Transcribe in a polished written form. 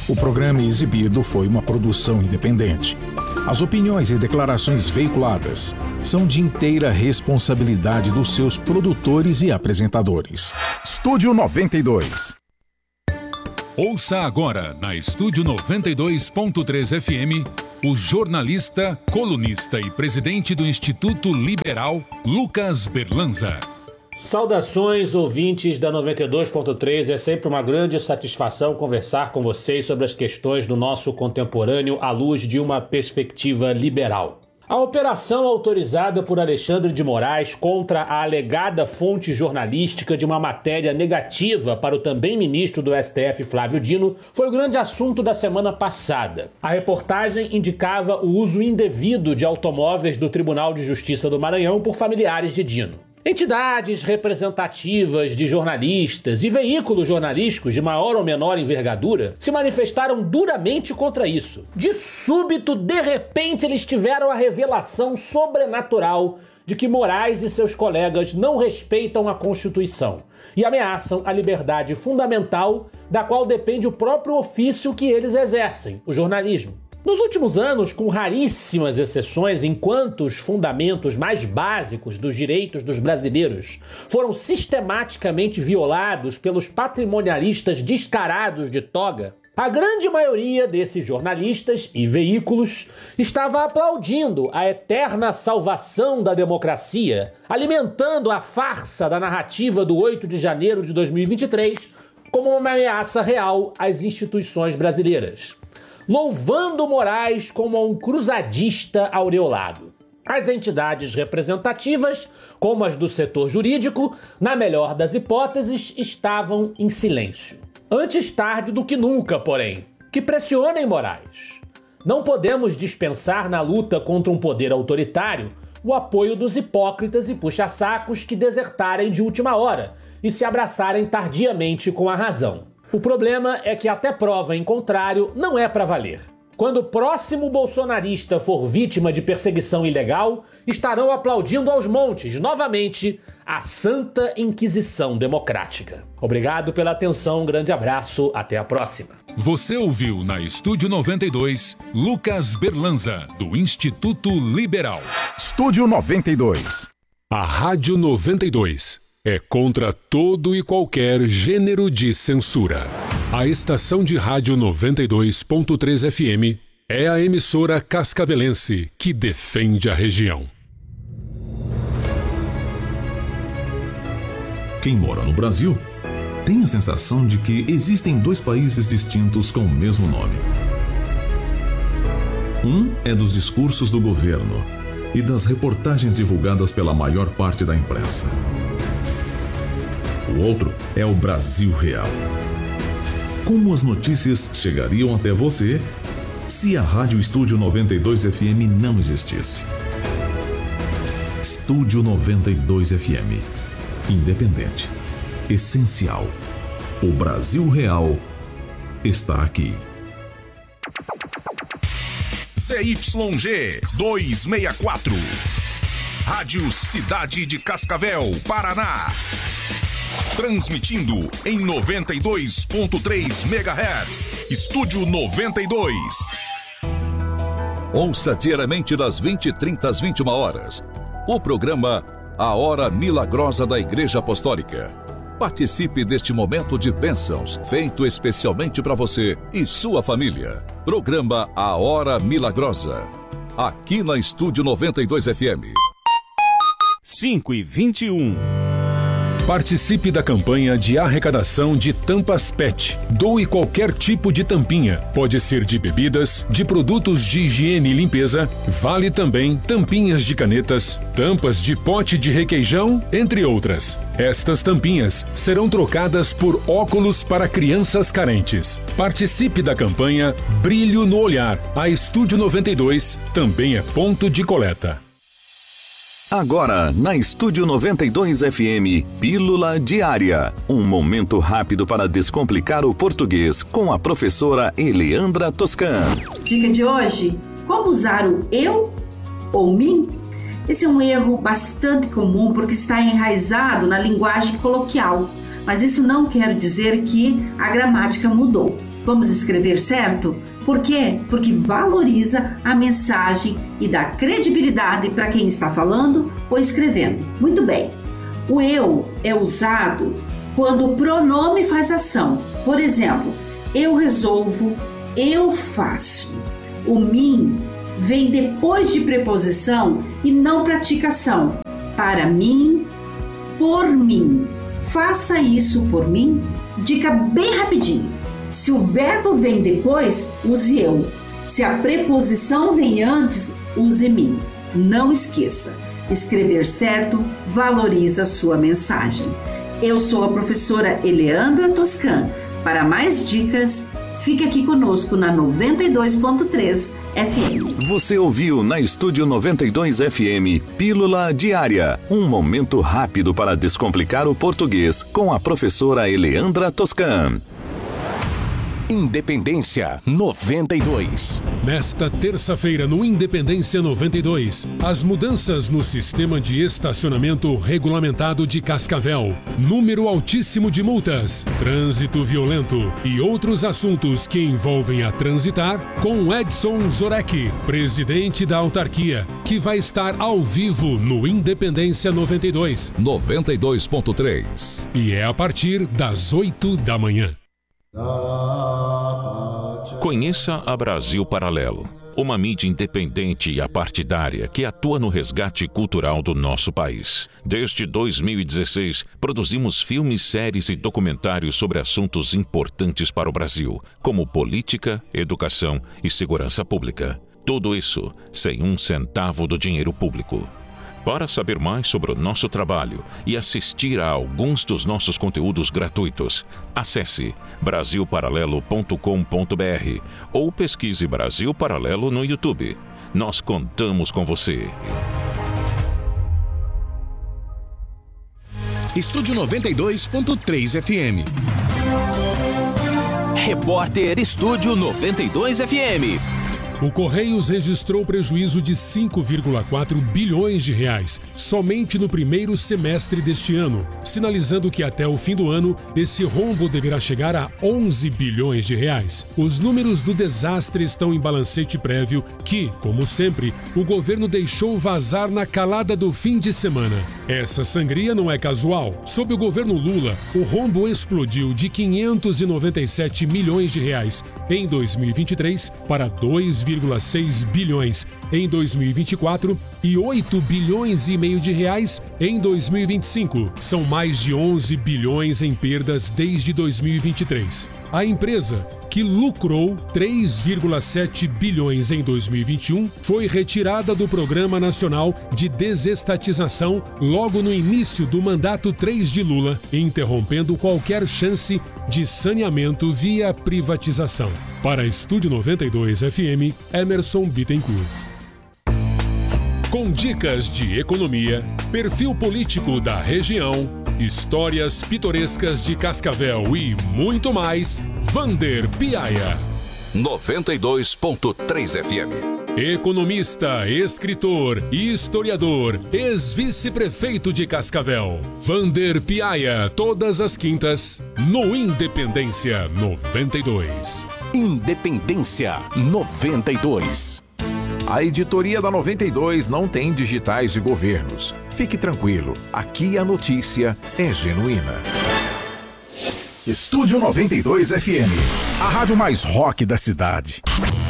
O programa exibido foi uma produção independente. As opiniões e declarações veiculadas são de inteira responsabilidade dos seus produtores e apresentadores. Estúdio 92. Ouça agora, na Estúdio 92.3 FM, o jornalista, colunista e presidente do Instituto Liberal, Lucas Berlanza. Saudações, ouvintes da 92.3. É sempre uma grande satisfação conversar com vocês sobre as questões do nosso contemporâneo à luz de uma perspectiva liberal. A operação autorizada por Alexandre de Moraes contra a alegada fonte jornalística de uma matéria negativa para o também ministro do STF, Flávio Dino, foi o grande assunto da semana passada. A reportagem indicava o uso indevido de automóveis do Tribunal de Justiça do Maranhão por familiares de Dino. Entidades representativas de jornalistas e veículos jornalísticos de maior ou menor envergadura se manifestaram duramente contra isso. De súbito, de repente, eles tiveram a revelação sobrenatural de que Moraes e seus colegas não respeitam a Constituição e ameaçam a liberdade fundamental da qual depende o próprio ofício que eles exercem, o jornalismo. Nos últimos anos, com raríssimas exceções, enquanto os fundamentos mais básicos dos direitos dos brasileiros foram sistematicamente violados pelos patrimonialistas descarados de toga, a grande maioria desses jornalistas e veículos estava aplaudindo a eterna salvação da democracia, alimentando a farsa da narrativa do 8 de janeiro de 2023 como uma ameaça real às instituições brasileiras, louvando Moraes como um cruzadista aureolado. As entidades representativas, como as do setor jurídico, na melhor das hipóteses, estavam em silêncio. Antes tarde do que nunca, porém, que pressionem Moraes. Não podemos dispensar na luta contra um poder autoritário o apoio dos hipócritas e puxa-sacos que desertarem de última hora e se abraçarem tardiamente com a razão. O problema é que até prova em contrário não é para valer. Quando o próximo bolsonarista for vítima de perseguição ilegal, estarão aplaudindo aos montes, novamente, a Santa Inquisição Democrática. Obrigado pela atenção, um grande abraço, até a próxima. Você ouviu na Estúdio 92, Lucas Berlanza, do Instituto Liberal. Estúdio 92. A Rádio 92 é contra todo e qualquer gênero de censura. A estação de rádio 92.3 FM é a emissora cascavelense que defende a região. Quem mora no Brasil tem a sensação de que existem dois países distintos com o mesmo nome. Um é dos discursos do governo e das reportagens divulgadas pela maior parte da imprensa. O outro é o Brasil real. Como as notícias chegariam até você se a Rádio Estúdio 92 FM não existisse? Estúdio 92 FM. Independente. Essencial. O Brasil real está aqui. ZYG 264. Rádio Cidade de Cascavel, Paraná. Transmitindo em 92.3 MHz. Estúdio 92. Ouça diariamente das 20h30 às 21h. O programa A Hora Milagrosa da Igreja Apostólica. Participe deste momento de bênçãos, feito especialmente para você e sua família. Programa A Hora Milagrosa. Aqui na Estúdio 92 FM. 5h21. Participe da campanha de arrecadação de tampas PET. Doe qualquer tipo de tampinha. Pode ser de bebidas, de produtos de higiene e limpeza. Vale também tampinhas de canetas, tampas de pote de requeijão, entre outras. Estas tampinhas serão trocadas por óculos para crianças carentes. Participe da campanha Brilho no Olhar. A Estúdio 92 também é ponto de coleta. Agora, na Estúdio 92 FM, Pílula Diária. Um momento rápido para descomplicar o português com a professora Eleandra Toscan. Dica de hoje: como usar o eu ou mim? Esse é um erro bastante comum porque está enraizado na linguagem coloquial, mas isso não quer dizer que a gramática mudou. Vamos escrever certo? Por quê? Porque valoriza a mensagem e dá credibilidade para quem está falando ou escrevendo. Muito bem. O eu é usado quando o pronome faz ação. Por exemplo, eu resolvo, eu faço. O mim vem depois de preposição e não pratica ação. Para mim, por mim. Faça isso por mim. Dica bem rapidinho. Se o verbo vem depois, use eu. Se a preposição vem antes, use mim. Não esqueça, escrever certo valoriza a sua mensagem. Eu sou a professora Eleandra Toscan. Para mais dicas, fique aqui conosco na 92.3 FM. Você ouviu na Estúdio 92 FM Pílula Diária. Um momento rápido para descomplicar o português com a professora Eleandra Toscan. Independência 92. Nesta terça-feira, no Independência 92, as mudanças no sistema de estacionamento regulamentado de Cascavel, número altíssimo de multas, trânsito violento e outros assuntos que envolvem a transitar, com Edson Zorek, presidente da autarquia, que vai estar ao vivo no Independência 92. 92.3. E é a partir das 8 da manhã. Conheça a Brasil Paralelo, uma mídia independente e apartidária que atua no resgate cultural do nosso país. Desde 2016, produzimos filmes, séries e documentários sobre assuntos importantes para o Brasil, como política, educação e segurança pública. Tudo isso sem um centavo do dinheiro público. Para saber mais sobre o nosso trabalho e assistir a alguns dos nossos conteúdos gratuitos, acesse brasilparalelo.com.br ou pesquise Brasil Paralelo no YouTube. Nós contamos com você. Estúdio 92.3 FM. Repórter Estúdio 92 FM. O Correios registrou prejuízo de 5,4 bilhões de reais somente no primeiro semestre deste ano, sinalizando que até o fim do ano esse rombo deverá chegar a 11 bilhões de reais. Os números do desastre estão em balancete prévio que, como sempre, o governo deixou vazar na calada do fim de semana. Essa sangria não é casual. Sob o governo Lula, o rombo explodiu de 597 milhões de reais em 2023 para 2,6 bilhões em 2024 e 8 bilhões e meio de reais em 2025. São mais de 11 bilhões em perdas desde 2023. A empresa, que lucrou 3,7 bilhões em 2021, foi retirada do Programa Nacional de Desestatização logo no início do mandato 3 de Lula, interrompendo qualquer chance de saneamento via privatização. Para Estúdio 92 FM, Emerson Bittencourt. Com dicas de economia, perfil político da região, histórias pitorescas de Cascavel e muito mais, Vander Piaia. 92.3 FM. Economista, escritor e historiador, ex-vice-prefeito de Cascavel, Vander Piaia, todas as quintas, no Independência 92. Independência 92. A editoria da 92 não tem digitais de governos. Fique tranquilo, aqui a notícia é genuína. Estúdio 92 FM, a rádio mais rock da cidade.